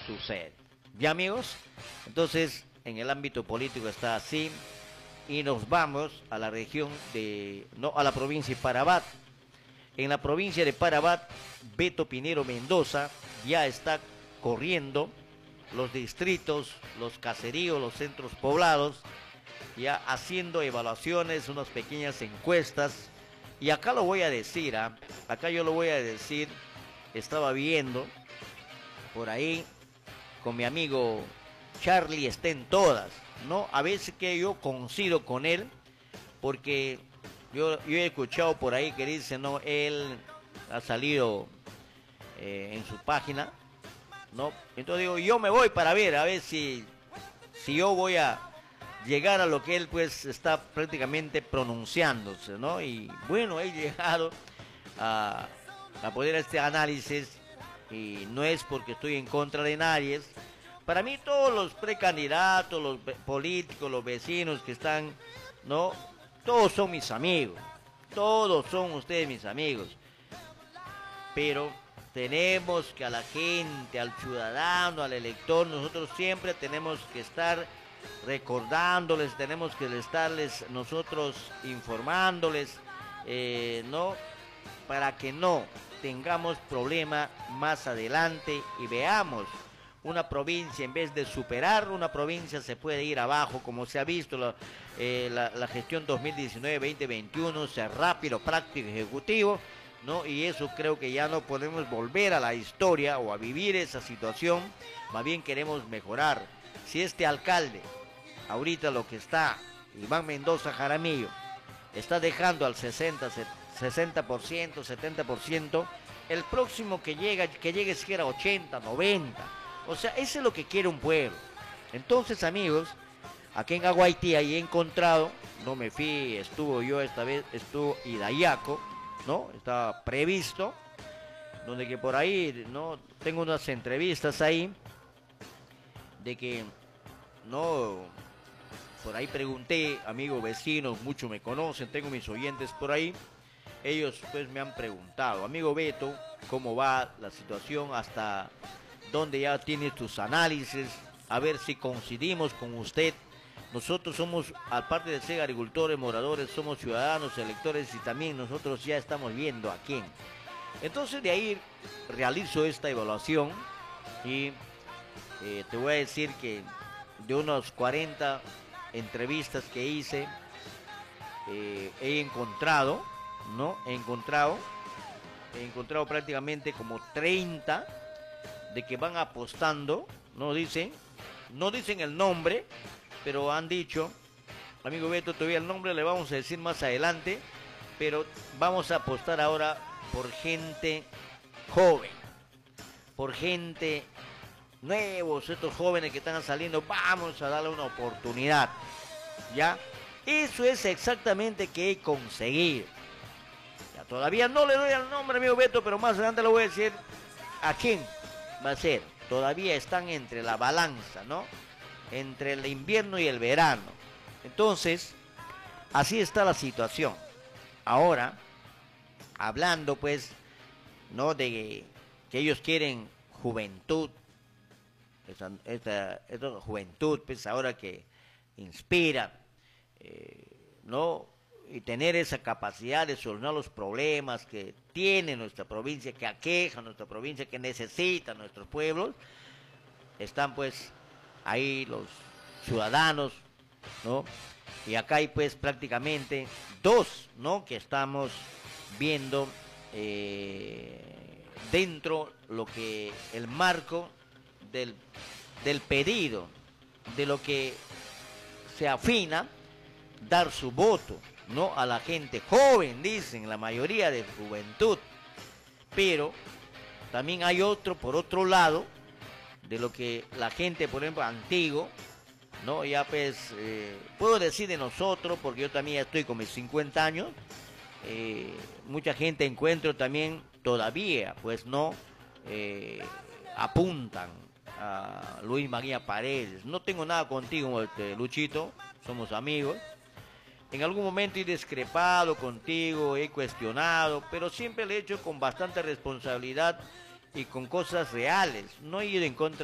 sucede. ¿Ya, amigos? Entonces, en el ámbito político está así. Y nos vamos a la región de, no, a la provincia de Parabat. En la provincia de Parabat, Beto Pinero Mendoza ya está corriendo los distritos, los caseríos, los centros poblados, ya haciendo evaluaciones, unas pequeñas encuestas. Y acá lo voy a decir, ¿ah? Acá yo lo voy a decir, estaba viendo por ahí con mi amigo Charlie, está en todas, ¿no? A veces que yo coincido con él, porque yo he escuchado por ahí que dice, no, él ha salido en su página, ¿no? Entonces digo, yo me voy para ver, a ver si yo voy a llegar a lo que él pues está prácticamente pronunciándose, ¿no? Y bueno, he llegado a, a poder este análisis, y no es porque estoy en contra de nadie. Para mí todos los precandidatos, los políticos, los vecinos que están, ¿no? Todos son mis amigos, todos son ustedes mis amigos, pero tenemos que a la gente, al ciudadano, al elector, nosotros siempre tenemos que estar recordándoles, tenemos que estarles nosotros informándoles, ¿no? Para que no tengamos problema más adelante y veamos una provincia, en vez de superar una provincia, se puede ir abajo, como se ha visto la gestión 2019-2021, ser rápido, práctico, ejecutivo, ¿no? Y eso creo que ya no podemos volver a la historia o a vivir esa situación, más bien queremos mejorar. Si este alcalde, ahorita lo que está, Iván Mendoza Jaramillo, está dejando al 60%, 70%, el próximo que llegue siquiera 80, 90. O sea, eso es lo que quiere un pueblo. Entonces, amigos, aquí en Aguaití ahí he encontrado, no me fui, estuvo yo esta vez, estuvo Idayaco, ¿no? Estaba previsto, donde que por ahí, ¿no? Tengo unas entrevistas ahí, de que, no, por ahí pregunté, amigos vecinos, muchos me conocen, tengo mis oyentes por ahí, ellos pues me han preguntado, amigo Beto, ¿cómo va la situación? Hasta donde ya tiene tus análisis, a ver si coincidimos con usted. Nosotros somos, aparte de ser agricultores, moradores, somos ciudadanos, electores, y también nosotros ya estamos viendo a quién. Entonces de ahí realizo esta evaluación y te voy a decir que de unos 40 entrevistas que hice, he encontrado, ¿no? He encontrado prácticamente como 30 de que van apostando, no dicen el nombre, pero han dicho, amigo Beto, todavía el nombre le vamos a decir más adelante, pero vamos a apostar ahora por gente joven, por gente nuevos, estos jóvenes que están saliendo, vamos a darle una oportunidad, ¿ya? Eso es exactamente que he conseguido. Ya, todavía no le doy el nombre, amigo Beto, pero más adelante le voy a decir a quién va a ser. Todavía están entre la balanza, ¿no? Entre el invierno y el verano. Entonces, así está la situación. Ahora, hablando pues, ¿no? De que ellos quieren juventud, esta juventud pues ahora que inspira, ¿no? Y tener esa capacidad de solucionar los problemas que tiene nuestra provincia, que aqueja nuestra provincia, que necesita nuestros pueblos, están pues ahí los ciudadanos, ¿no? Y acá hay pues prácticamente dos, ¿no? Que estamos viendo dentro lo que el marco del pedido, de lo que se afina, dar su voto, ¿no? A la gente joven, dicen, la mayoría de juventud. Pero también hay por otro lado, de lo que la gente, por ejemplo, antiguo, ¿no? Ya pues, puedo decir de nosotros, porque yo también ya estoy con mis 50 años, mucha gente encuentro también todavía, pues no, apuntan a Luis María Paredes. No tengo nada contigo, Luchito, somos amigos. En algún momento he discrepado contigo, he cuestionado, pero siempre lo he hecho con bastante responsabilidad y con cosas reales. No he ido en contra